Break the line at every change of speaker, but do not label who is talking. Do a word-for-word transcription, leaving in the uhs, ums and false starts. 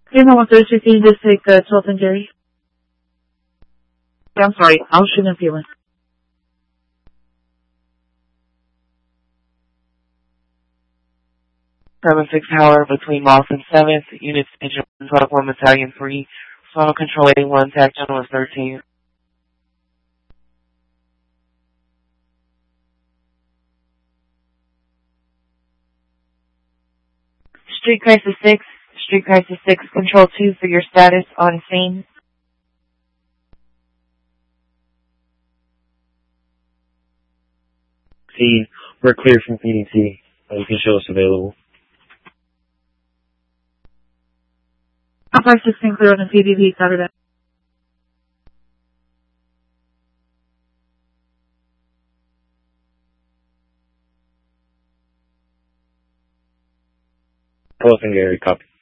Prima one thirty fifteen District, uh, Charlton Gary. I'm sorry, Ocean and Feeling.
seven six Tower between Moss and seventh, units engine twelve one Battalion three, Final Control eighty-one, TAC Channel is thirteen. Street Crisis six, Street Crisis six, Control two for your status on scene.
Scene, we're clear from P D T. Uh, you can show us available.
five sixteen clear on the P D P Saturday.
Charlton Gary, copy.